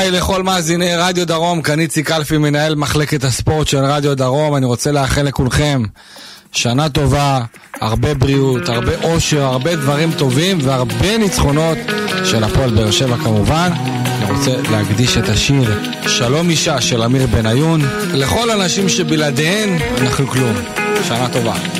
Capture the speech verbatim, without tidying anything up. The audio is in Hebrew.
היי לכל מאזיני רדיו דרום, כאן איציק אלפי, מנהל מחלקת הספורט של רדיו דרום. אני רוצה לאחל לכולכם שנה טובה, הרבה בריאות, הרבה אושר, הרבה דברים טובים והרבה ניצחונות של הפועל באר שבע כמובן. אני רוצה להקדיש את השיר שלום אישה של אמיר בניון לכל אנשים שבלעדיהן אנחנו כלום. שנה טובה.